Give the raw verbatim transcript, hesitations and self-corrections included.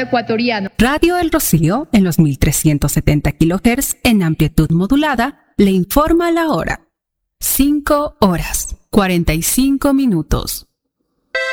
ecuatoriano. Radio El Rocío, en los mil trescientos setenta kilohertz en amplitud modulada, le informa la hora. cinco horas, cuarenta y cinco minutos.